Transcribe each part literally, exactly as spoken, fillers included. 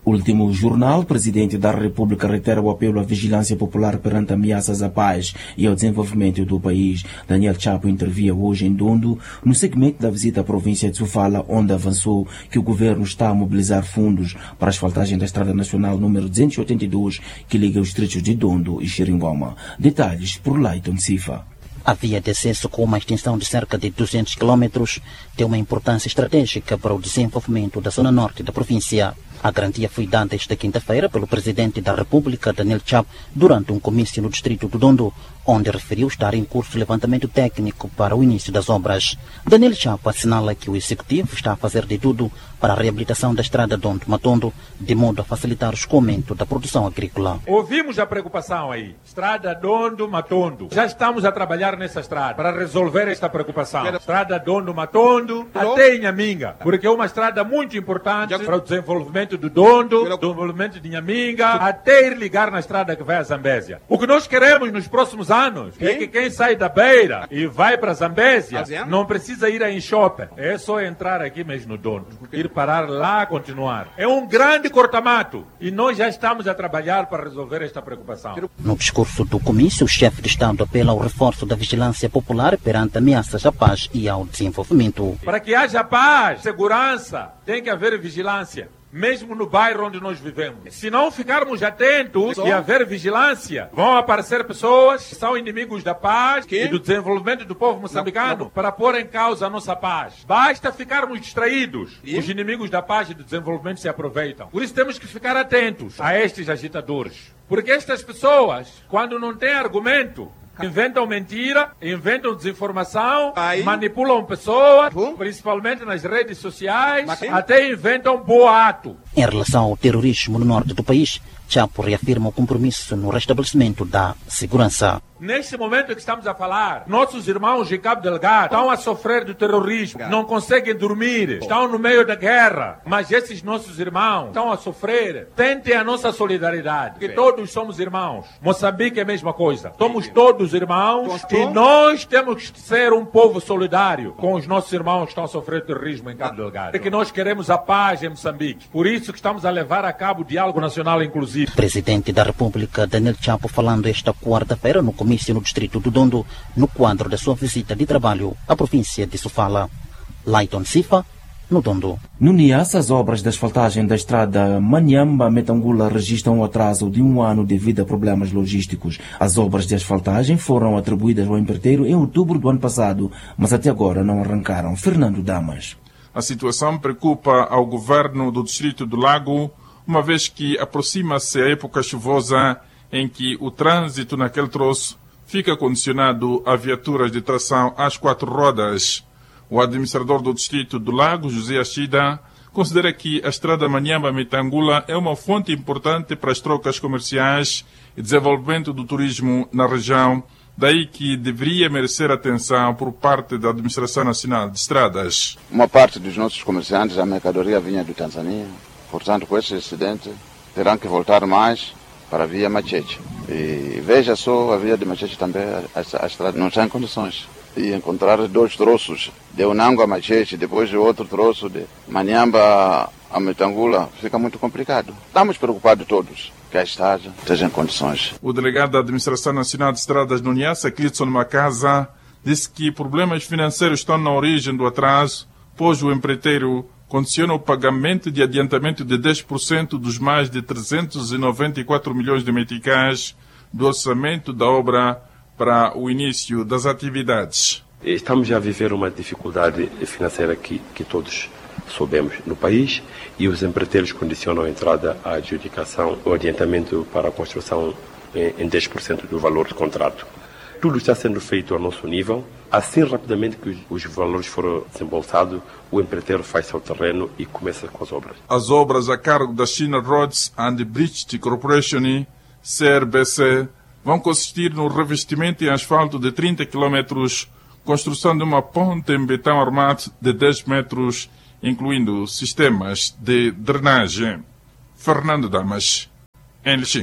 Último jornal, presidente da República reitera o apelo à vigilância popular perante ameaças à paz e ao desenvolvimento do país. Daniel Chapo intervia hoje em Dondo, no segmento da visita à província de Sofala, onde avançou que o governo está a mobilizar fundos para a asfaltagem da Estrada Nacional número duzentos e oitenta e dois, que liga os distritos de Dondo e Xeringoma. Detalhes por Leiton Sifa. A via de acesso, com uma extensão de cerca de duzentos quilômetros, tem uma importância estratégica para o desenvolvimento da zona norte da província. A garantia foi dada esta quinta-feira pelo presidente da República, Daniel Chapo, durante um comício no distrito do Dondo, onde referiu estar em curso o levantamento técnico para o início das obras. Daniel Chapo assinala que o executivo está a fazer de tudo para a reabilitação da estrada Dondo-Matondo, de modo a facilitar o escoamento da produção agrícola. Ouvimos a preocupação aí. Estrada Dondo-Matondo. Já estamos a trabalhar nessa estrada para resolver esta preocupação. Estrada Dondo-Matondo até Inhaminga, porque é uma estrada muito importante para o desenvolvimento do Dondo, do desenvolvimento de Inhaminga, até ir ligar na estrada que vai a Zambésia. O que nós queremos nos próximos anos é que quem sai da Beira e vai para Zambésia não precisa ir a Enxope. É só entrar aqui mesmo no Dondo, ir parar lá, continuar. É um grande corta-mato e nós já estamos a trabalhar para resolver esta preocupação. No discurso do comício, o chefe de Estado apela ao reforço da vigilância popular perante ameaças à paz e ao desenvolvimento. Para que haja paz, segurança, tem que haver vigilância. Mesmo no bairro onde nós vivemos. Se não ficarmos atentos e haver vigilância, vão aparecer pessoas que são inimigos da paz que? e do desenvolvimento do povo moçambicano não, não. para pôr em causa a nossa paz. Basta ficarmos distraídos. E? Os inimigos da paz e do desenvolvimento se aproveitam. Por isso temos que ficar atentos a estes agitadores. Porque estas pessoas, quando não têm argumento, inventam mentira, inventam desinformação, Aí. manipulam pessoas, uhum. principalmente nas redes sociais, Mas, até inventam boato. Em relação ao terrorismo no norte do país, Chapo reafirma o compromisso no restabelecimento da segurança. Neste momento que estamos a falar, nossos irmãos de Cabo Delgado estão a sofrer do terrorismo, não conseguem dormir, estão no meio da guerra, mas esses nossos irmãos estão a sofrer. Tentem a nossa solidariedade, porque todos somos irmãos. Moçambique é a mesma coisa. Somos todos irmãos e nós temos que ser um povo solidário com os nossos irmãos que estão a sofrer terrorismo em Cabo Delgado. Porque nós queremos a paz em Moçambique. Por isso que estamos a levar a cabo o diálogo nacional inclusivo. Presidente da República, Daniel Chapo, falando esta quarta-feira no comício no distrito do Dondo, no quadro da sua visita de trabalho à província de Sofala. Leiton Sifa, no Dondo. No Niassa, as obras de asfaltagem da estrada Maniamba-Metangula registram um atraso de um ano devido a problemas logísticos. As obras de asfaltagem foram atribuídas ao empreiteiro em outubro do ano passado, mas até agora não arrancaram. Fernando Damas. A situação preocupa ao governo do distrito do Lago, uma vez que aproxima-se a época chuvosa em que o trânsito naquele troço fica condicionado a viaturas de tração às quatro rodas. O administrador do distrito do Lago, José Achida, considera que a estrada Maniamba-Metangula é uma fonte importante para as trocas comerciais e desenvolvimento do turismo na região, daí que deveria merecer atenção por parte da Administração Nacional de Estradas. Uma parte dos nossos comerciantes, a mercadoria vinha do Tanzânia. Portanto, com esse acidente, terão que voltar mais para a via Machete. E veja só, a via de Machete também, a, a estrada não está em condições. E encontrar dois troços, de Unango a Machete, depois de outro troço de Maniamba a Metangula, fica muito complicado. Estamos preocupados todos que a estrada esteja em condições. O delegado da Administração Nacional de Estradas no Niassa, Clitson Macasa, disse que problemas financeiros estão na origem do atraso, pois o empreiteiro condiciona o pagamento de adiantamento de dez por cento dos mais de trezentos e noventa e quatro milhões de meticais do orçamento da obra para o início das atividades. Estamos a viver uma dificuldade financeira que, que todos soubemos no país e os empreiteiros condicionam a entrada, a adjudicação, o adiantamento para a construção em, em dez por cento do valor do contrato. Tudo está sendo feito ao nosso nível. Assim, rapidamente que os, os valores foram desembolsados, o empreiteiro faz seu terreno e começa com as obras. As obras a cargo da China Roads and Bridge Corporation, C R B C, vão consistir no revestimento em asfalto de trinta quilômetros, construção de uma ponte em betão armado de dez metros, incluindo sistemas de drenagem. Fernando Damas, em Lixinga.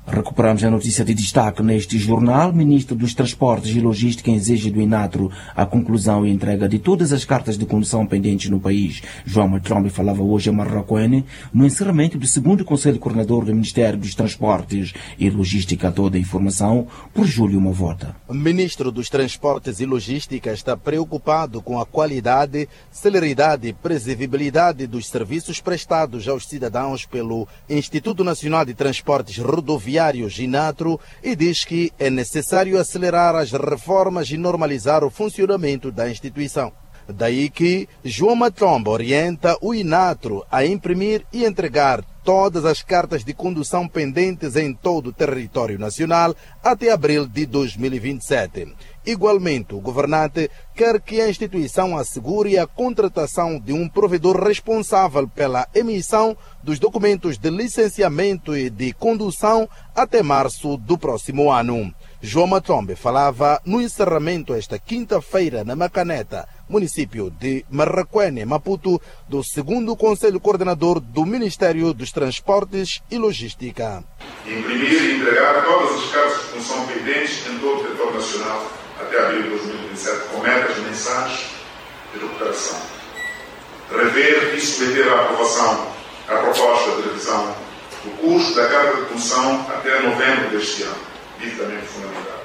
Recuperamos a notícia de destaque neste jornal. O Ministro dos Transportes e Logística exige do INATRO a conclusão e entrega de todas as cartas de condução pendentes no país. João Matrombe falava hoje em Marraquene no encerramento do segundo Conselho Coordenador do Ministério dos Transportes e Logística. Toda a informação por Júlio Mavota. O Ministro dos Transportes e Logística está preocupado com a qualidade, celeridade e previsibilidade dos serviços prestados aos cidadãos pelo Instituto Nacional de Transportes Rodoviários INATRO e diz que é necessário acelerar as reformas e normalizar o funcionamento da instituição. Daí que João Matrombe orienta o INATRO a imprimir e entregar todas as cartas de condução pendentes em todo o território nacional até abril de dois mil e vinte e sete. Igualmente, o governante quer que a instituição assegure a contratação de um provedor responsável pela emissão dos documentos de licenciamento e de condução até março do próximo ano. João Matrombe falava no encerramento esta quinta-feira na Macaneta, município de Marraquene, Maputo, do segundo Conselho Coordenador do Ministério dos Transportes e Logística. Imprimir e entregar todas as cartas de condução pendentes em todo o território nacional até abril de dois mil e vinte e sete, com metas mensais de recuperação. Rever e submeter à aprovação a proposta de revisão do custo da carta de condução até novembro deste ano, devidamente fundamental.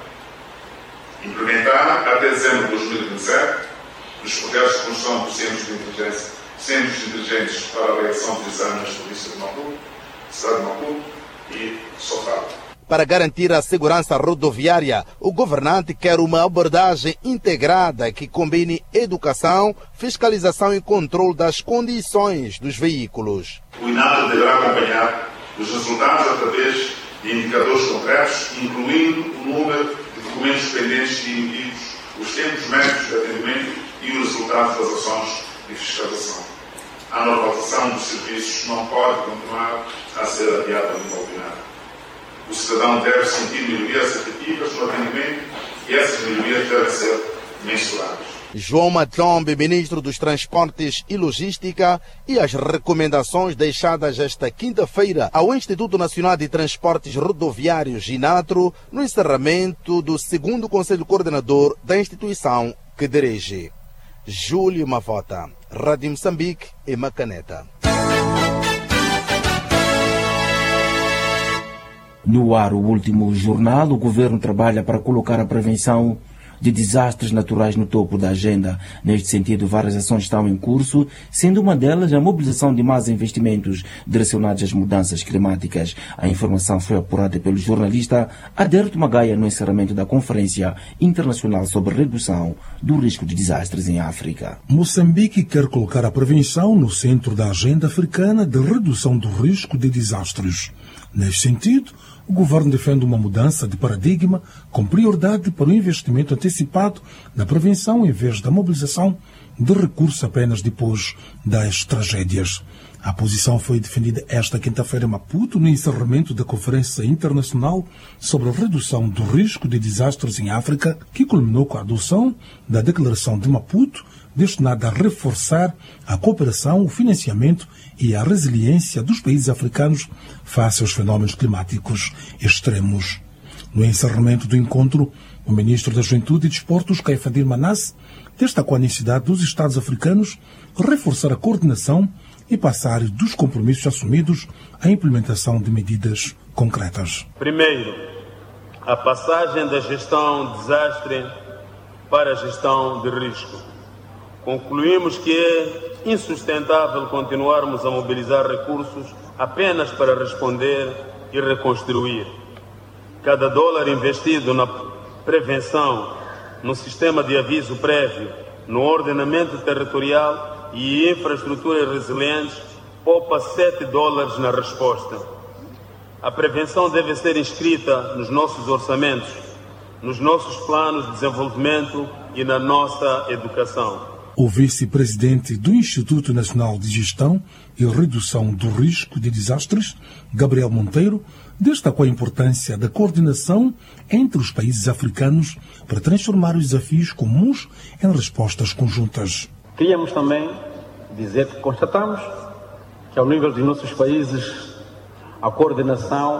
Implementar até dezembro de dois mil e vinte e sete os projetos de construção dos centros de inteligência, centros inteligentes para a avaliação de exames nas províncias de Maputo, cidade de Maputo e Sofala. Para garantir a segurança rodoviária, o governante quer uma abordagem integrada que combine educação, fiscalização e controle das condições dos veículos. O INATRO deverá acompanhar os resultados através de indicadores concretos, incluindo o número de documentos pendentes e emitidos, os tempos médios de atendimento e os resultados das ações de fiscalização. A normalização dos serviços não pode continuar a ser adiada ao nível ordinário. O cidadão deve sentir melhorias efetivas no atendimento e essas melhorias devem ser mensuradas. João Matrombe, Ministro dos Transportes e Logística, e as recomendações deixadas esta quinta-feira ao Instituto Nacional de Transportes Rodoviários INATRO no encerramento do segundo Conselho Coordenador da instituição que dirige. Júlio Mavota, Rádio Moçambique e Macaneta. No ar, o último jornal, o governo trabalha para colocar a prevenção de desastres naturais no topo da agenda. Neste sentido, várias ações estão em curso, sendo uma delas a mobilização de mais investimentos direcionados às mudanças climáticas. A informação foi apurada pelo jornalista Aderto Magaia no encerramento da Conferência Internacional sobre Redução do Risco de Desastres em África. Moçambique quer colocar a prevenção no centro da agenda africana de redução do risco de desastres. Neste sentido, o governo defende uma mudança de paradigma com prioridade para o investimento antecipado na prevenção em vez da mobilização de recursos apenas depois das tragédias. A posição foi defendida esta quinta-feira em Maputo no encerramento da Conferência Internacional sobre a Redução do Risco de Desastres em África, que culminou com a adoção da Declaração de Maputo, destinada a reforçar a cooperação, o financiamento e a resiliência dos países africanos face aos fenómenos climáticos extremos. No encerramento do encontro, o ministro da Juventude e Desportos, Caifadir Manasse, destacou a necessidade dos Estados africanos reforçar a coordenação e passar dos compromissos assumidos à implementação de medidas concretas. Primeiro, a passagem da gestão de desastre para a gestão de risco. Concluímos que é insustentável continuarmos a mobilizar recursos apenas para responder e reconstruir. Cada dólar investido na prevenção, no sistema de aviso prévio, no ordenamento territorial e infraestruturas resilientes, poupa sete dólares na resposta. A prevenção deve ser inscrita nos nossos orçamentos, nos nossos planos de desenvolvimento e na nossa educação. O vice-presidente do Instituto Nacional de Gestão e Redução do Risco de Desastres, Gabriel Monteiro, destacou a importância da coordenação entre os países africanos para transformar os desafios comuns em respostas conjuntas. Queríamos também dizer que constatamos que, ao nível dos nossos países, a coordenação